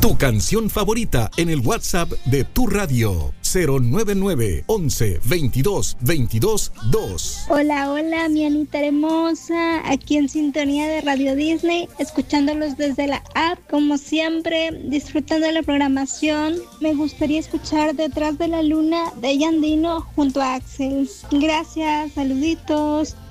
Tu canción favorita en el WhatsApp de tu radio 099 11 22 22 2. Hola, mi Anita hermosa, aquí en sintonía de Radio Disney, escuchándolos desde la app, como siempre, disfrutando de la programación. Me gustaría escuchar Detrás de la Luna de Yandino junto a Axel. Gracias, saluditos.